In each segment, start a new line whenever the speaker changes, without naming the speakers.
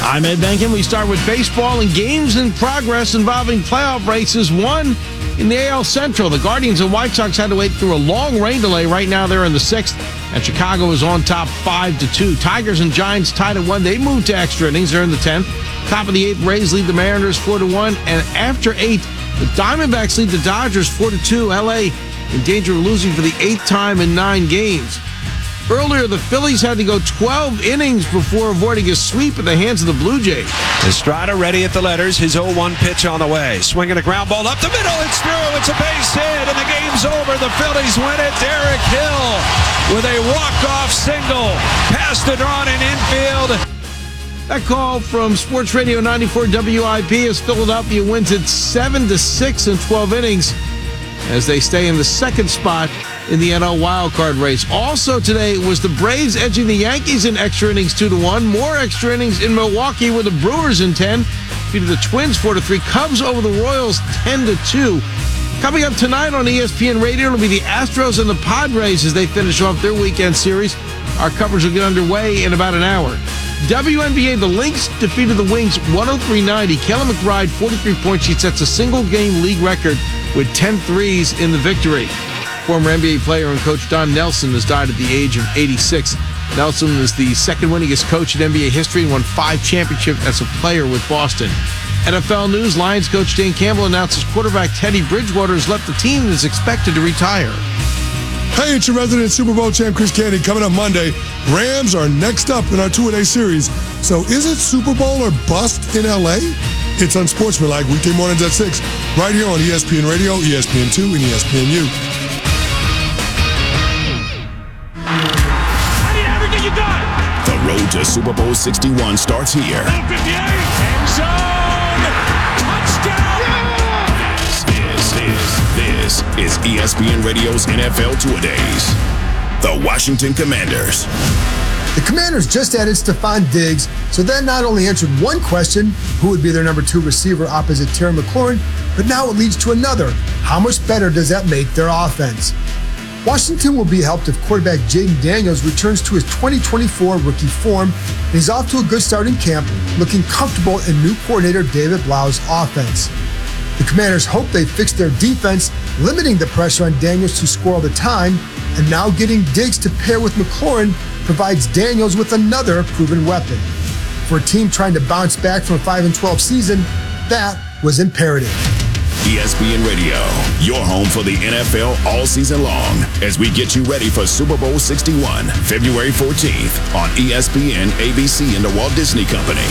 I'm Ed Benkin. We start with baseball and games in progress involving playoff races. One in the AL Central. The Guardians and White Sox had to wait through a long rain delay. Right now they're in the 6th, and Chicago is on top 5-2. Tigers and Giants tied at 1. They moved to extra innings. They're in the 10th. Top of the 8th, Rays lead the Mariners 4-1. And after 8, the Diamondbacks lead the Dodgers 4-2. LA in danger of losing for the 8th time in 9 games. Earlier, the Phillies had to go 12 innings before avoiding a sweep at the hands of the Blue Jays.
Estrada ready at the letters. His 0-1 pitch on the way. Swinging a ground ball up the middle. It's through. It's a base hit, and the game's over. The Phillies win it. Derek Hill with a walk-off single past the drawn in infield.
That call from Sports Radio 94 WIP as Philadelphia wins it 7-6 in 12 innings as they stay in the 2nd spot in the NL wildcard race. Also today was the Braves edging the Yankees in extra innings 2-1. More extra innings in Milwaukee with the Brewers in 10. Defeated the Twins 4-3. Cubs over the Royals 10-2. Coming up tonight on ESPN Radio will be the Astros and the Padres as they finish off their weekend series. Our coverage will get underway in about an hour. WNBA, the Lynx defeated the Wings 103-90. Kelly McBride, 43 points. She sets a single-game league record with 10 threes in the victory. Former NBA player and coach Don Nelson has died at the age of 86. Nelson is the second winningest coach in NBA history and won 5 championships as a player with Boston. NFL news, Lions coach Dan Campbell announces quarterback Teddy Bridgewater has left the team and is expected to retire.
Hey, it's your resident Super Bowl champ Chris Candy. Coming up Monday, Rams are next up in our two-a-day series. So is it Super Bowl or bust in L.A.? It's Unsportsmanlike, weekday mornings at 6, right here on ESPN Radio, ESPN2, and ESPNU.
You got. The road to Super Bowl 61 starts here. 58, end zone, touchdown! This is ESPN Radio's NFL Two-A-Days. The Washington Commanders.
The Commanders just added Stephon Diggs, so that not only answered one question, who would be their number 2 receiver opposite Terry McLaurin, but now it leads to another. How much better does that make their offense? Washington will be helped if quarterback Jaden Daniels returns to his 2024 rookie form, and he's off to a good start in camp, looking comfortable in new coordinator David Blau's offense. The Commanders hope they fixed their defense, limiting the pressure on Daniels to score all the time, and now getting Diggs to pair with McLaurin provides Daniels with another proven weapon. For a team trying to bounce back from a 5-12 season, that was imperative.
ESPN Radio, your home for the NFL all season long as we get you ready for Super Bowl 61, February 14th on ESPN, ABC, and the Walt Disney Company.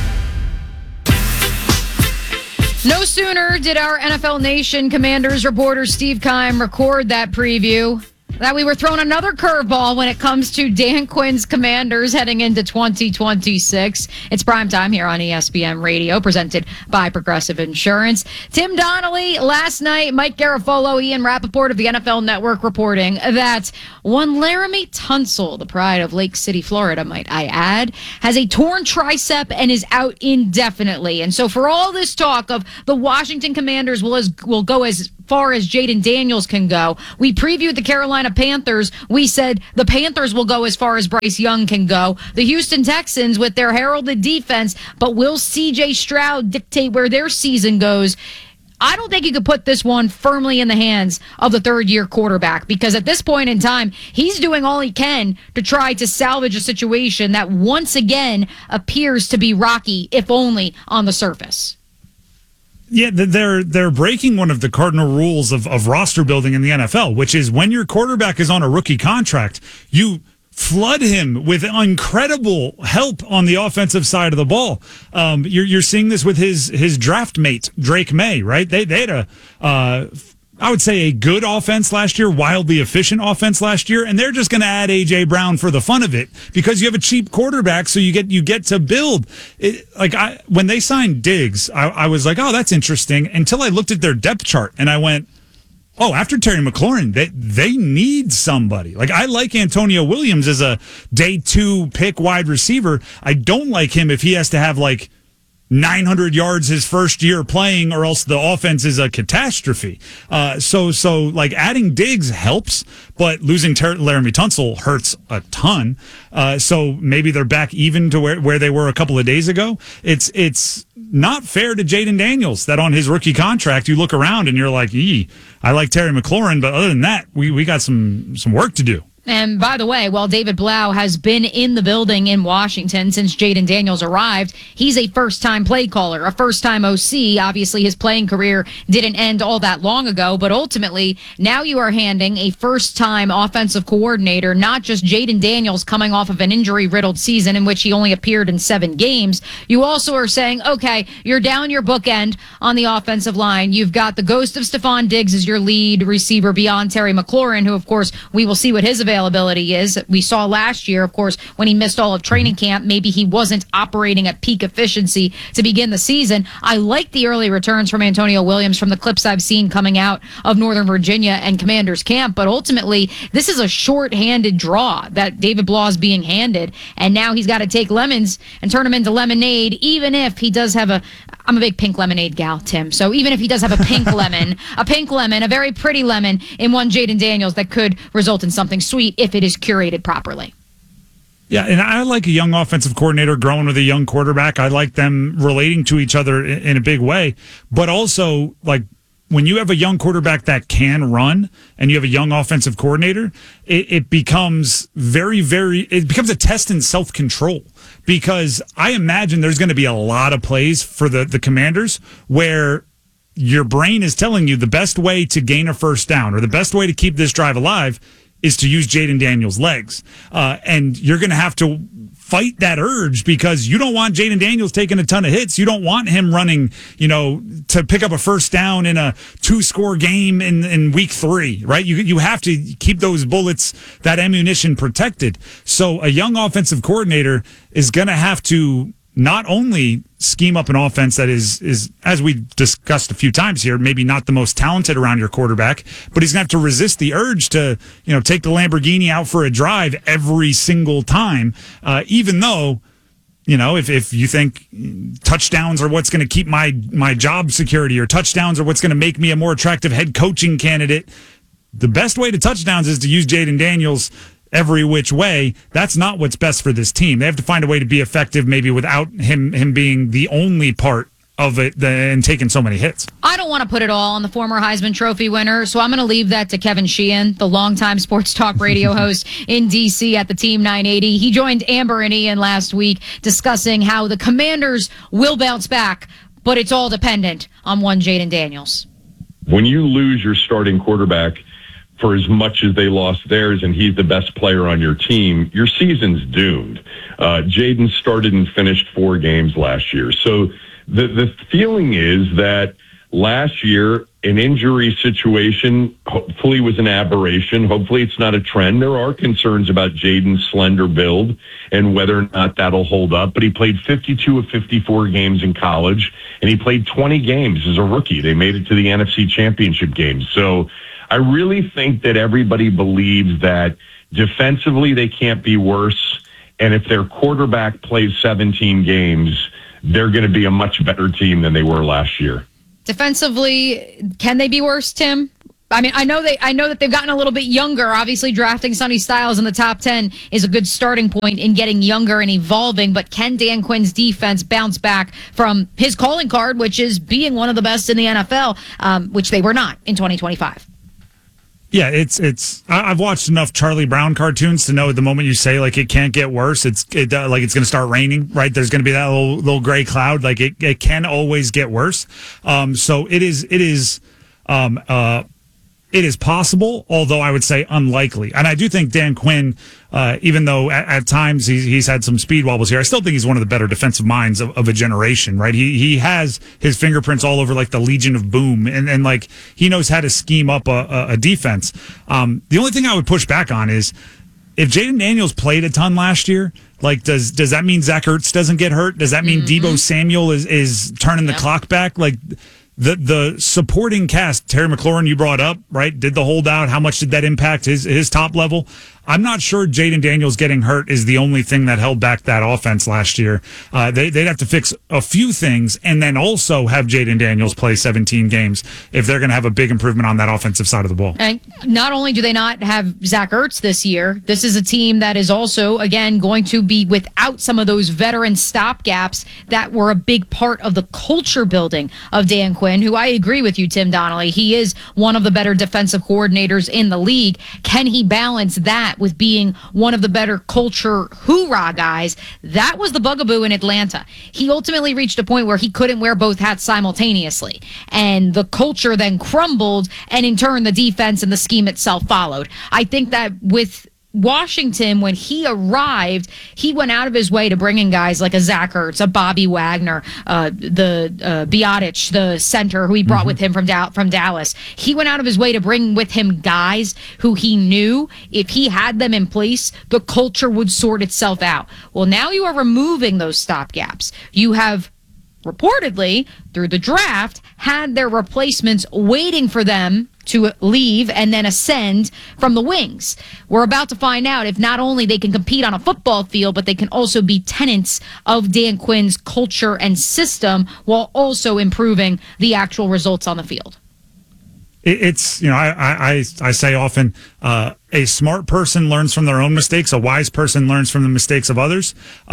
No sooner did our NFL Nation Commanders reporter Steve Keim record that preview that we were thrown another curveball when it comes to Dan Quinn's Commanders heading into 2026. It's primetime here on ESPN Radio, presented by Progressive Insurance. Tim Donnelly last night, Mike Garafolo, Ian Rappaport of the NFL Network reporting that one Laramie Tunsil, the pride of Lake City, Florida, might I add, has a torn tricep and is out indefinitely. And so for all this talk of the Washington Commanders will go as far as Jaden Daniels can go, we previewed the Carolina Panthers. We said the Panthers will go as far as Bryce Young can go. The Houston Texans with their heralded defense, but will C.J. Stroud dictate where their season goes? I don't think you could put this one firmly in the hands of the third-year quarterback, because at this point in time, he's doing all he can to try to salvage a situation that once again appears to be rocky, if only on the surface.
Yeah, they're breaking one of the cardinal rules of roster building in the NFL, which is when your quarterback is on a rookie contract, you flood him with incredible help on the offensive side of the ball. You're seeing this with his draft mate, Drake May, right? They had I would say a good offense last year, wildly efficient offense last year, and they're just going to add A.J. Brown for the fun of it because you have a cheap quarterback, so you get to build. When they signed Diggs, I was like, oh, that's interesting, until I looked at their depth chart, and I went, oh, after Terry McLaurin, they need somebody. Like, I like Antonio Williams as a day 2 pick wide receiver. I don't like him if he has to have, 900 yards his first year playing, or else the offense is a catastrophe. So like adding Diggs helps, but losing Laramie Tunsil hurts a ton. So maybe they're back even to where they were a couple of days ago. It's not fair to Jaden Daniels that on his rookie contract, you look around and you're like, I like Terry McLaurin, but other than that, we got some work to do.
And by the way, while David Blau has been in the building in Washington since Jaden Daniels arrived, he's a first-time play caller, a first-time OC. Obviously, his playing career didn't end all that long ago, but ultimately, now you are handing a first-time offensive coordinator, not just Jaden Daniels coming off of an injury-riddled season in which he only appeared in 7 games. You also are saying, okay, you're down your bookend on the offensive line. You've got the ghost of Stephon Diggs as your lead receiver beyond Terry McLaurin, who, of course, we will see what his availability is. We saw last year, of course, when he missed all of training camp, maybe he wasn't operating at peak efficiency to begin the season. I like the early returns from Antonio Williams from the clips I've seen coming out of Northern Virginia and Commanders camp, but ultimately, this is a short-handed draw that David Blau is being handed, and now he's got to take lemons and turn them into lemonade, even if he does have I'm a big pink lemonade gal, Tim, so even if he does have a pink lemon, a very pretty lemon in one Jaden Daniels that could result in something sweet if it is curated properly.
Yeah, and I like a young offensive coordinator growing with a young quarterback. I like them relating to each other in a big way. But also, like, when you have a young quarterback that can run and you have a young offensive coordinator, it becomes it becomes a test in self-control. Because I imagine there's going to be a lot of plays for the Commanders where your brain is telling you the best way to gain a first down or the best way to keep this drive alive is to use Jaden Daniels' legs. And you're going to have to fight that urge because you don't want Jaden Daniels taking a ton of hits. You don't want him running, to pick up a first down in a 2-score game in week 3, right? You have to keep those bullets, that ammunition protected. So a young offensive coordinator is going to have to not only scheme up an offense that is, as we discussed a few times here, maybe not the most talented around your quarterback, but he's going to have to resist the urge to, take the Lamborghini out for a drive every single time, even though, if you think touchdowns are what's going to keep my job security or touchdowns are what's going to make me a more attractive head coaching candidate, the best way to touchdowns is to use Jaden Daniels every which way. That's not what's best for this team. They have to find a way to be effective, maybe without him being the only part of it and taking so many hits.
I don't want to put it all on the former Heisman Trophy winner, so I'm going to leave that to Kevin Sheehan, the longtime sports talk radio host in D.C. at the Team 980. He joined Amber and Ian last week discussing how the Commanders will bounce back, but it's all dependent on one Jaden Daniels.
When you lose your starting quarterback for as much as they lost theirs and he's the best player on your team, your season's doomed. Jaden started and finished 4 games last year. So the feeling is that last year, an injury situation hopefully was an aberration. Hopefully it's not a trend. There are concerns about Jaden's slender build and whether or not that'll hold up. But he played 52 of 54 games in college, and he played 20 games as a rookie. They made it to the NFC Championship game. So I really think that everybody believes that defensively they can't be worse. And if their quarterback plays 17 games, they're going to be a much better team than they were last year.
Defensively, can they be worse, Tim? I mean, I know that they've gotten a little bit younger. Obviously, drafting Sonny Styles in the top 10 is a good starting point in getting younger and evolving. But can Dan Quinn's defense bounce back from his calling card, which is being one of the best in the NFL, which they were not in 2025?
Yeah, I've watched enough Charlie Brown cartoons to know the moment you say like it can't get worse, it's going to start raining, right? There's going to be that little gray cloud. Like it can always get worse. So it is possible, although I would say unlikely. And I do think Dan Quinn, even though at times he's had some speed wobbles here, I still think he's one of the better defensive minds of a generation, right? He has his fingerprints all over like the Legion of Boom, and like he knows how to scheme up a defense. The only thing I would push back on is if Jaden Daniels played a ton last year, like does that mean Zach Ertz doesn't get hurt? Does that mean Deebo Samuel is turning the clock back? Like the supporting cast, Terry McLaurin, you brought up, right? Did the holdout? How much did that impact his top level? I'm not sure Jaden Daniels getting hurt is the only thing that held back that offense last year. They'd have to fix a few things and then also have Jaden Daniels play 17 games if they're going to have a big improvement on that offensive side of the ball.
And not only do they not have Zach Ertz this year, this is a team that is also, again, going to be without some of those veteran stopgaps that were a big part of the culture building of Dan Quinn, who I agree with you, Tim Donnelly. He is one of the better defensive coordinators in the league. Can he balance that with being one of the better culture hoorah guys? That was the bugaboo in Atlanta. He ultimately reached a point where he couldn't wear both hats simultaneously. And the culture then crumbled, and in turn, the defense and the scheme itself followed. I think that with Washington, when he arrived, he went out of his way to bring in guys like a Zach Ertz, a Bobby Wagner, the Biotic, the center who he brought with him from Dallas. He went out of his way to bring with him guys who he knew if he had them in place, the culture would sort itself out. Well, now you are removing those stopgaps. You have reportedly, through the draft, had their replacements waiting for them to leave and then ascend from the wings. We're about to find out if not only they can compete on a football field, but they can also be tenants of Dan Quinn's culture and system while also improving the actual results on the field.
It's, I say often, a smart person learns from their own mistakes. A wise person learns from the mistakes of others.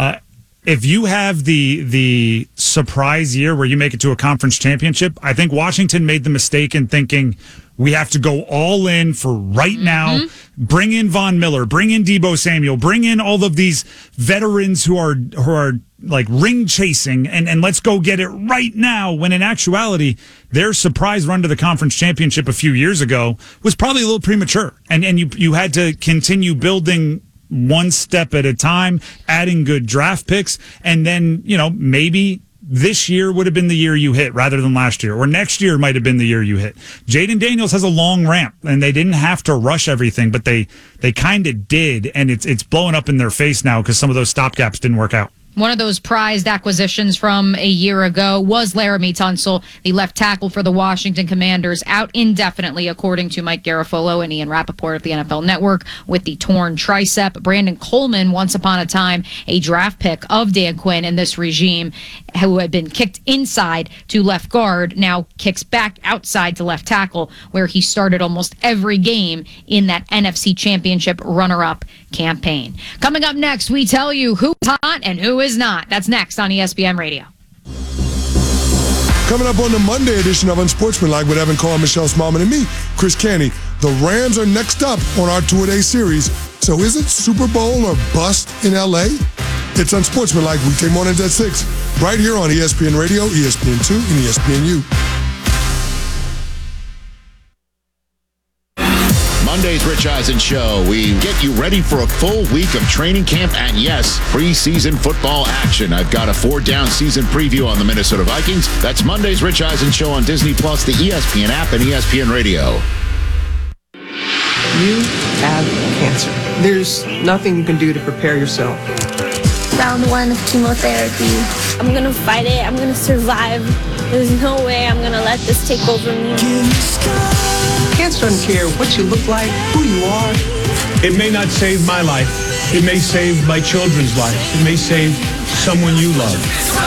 If you have the surprise year where you make it to a conference championship, I think Washington made the mistake in thinking we have to go all in for right now. Bring in Von Miller, bring in Deebo Samuel, bring in all of these veterans who are like ring chasing and let's go get it right now. When in actuality, their surprise run to the conference championship a few years ago was probably a little premature. And you had to continue building one step at a time, adding good draft picks, and then, maybe this year would have been the year you hit rather than last year, or next year might have been the year you hit. Jaden Daniels has a long ramp, and they didn't have to rush everything, but they kind of did, and it's blowing up in their face now because some of those stopgaps didn't work out.
One of those prized acquisitions from a year ago was Laramie Tunsil, the left tackle for the Washington Commanders, out indefinitely, according to Mike Garafolo and Ian Rappaport of the NFL Network, with the torn tricep. Brandon Coleman, once upon a time, a draft pick of Dan Quinn in this regime, who had been kicked inside to left guard, now kicks back outside to left tackle, where he started almost every game in that NFC Championship runner-up campaign. Coming up next, we tell you who's hot and who is not. That's next on ESPN Radio.
Coming up on the Monday edition of Unsportsmanlike with Evan Carr, Michelle Smallman, and me, Chris Canty. The Rams are next up on our two-a-day series. So is it Super Bowl or bust in L.A.? It's Unsportsmanlike weekday mornings at 6, right here on ESPN Radio, ESPN2, and ESPNU.
Monday's Rich Eisen Show. We get you ready for a full week of training camp and, yes, preseason football action. I've got a 4-down season preview on the Minnesota Vikings. That's Monday's Rich Eisen Show on Disney+, the ESPN app, and ESPN Radio.
You have cancer. There's nothing you can do to prepare yourself.
Round 1 of chemotherapy. I'm going to fight it. I'm going to survive. There's no way I'm going to let this take over me.
Cancer doesn't care what you look like, who you are.
It may not save my life. It may save my children's lives. It may save someone you love.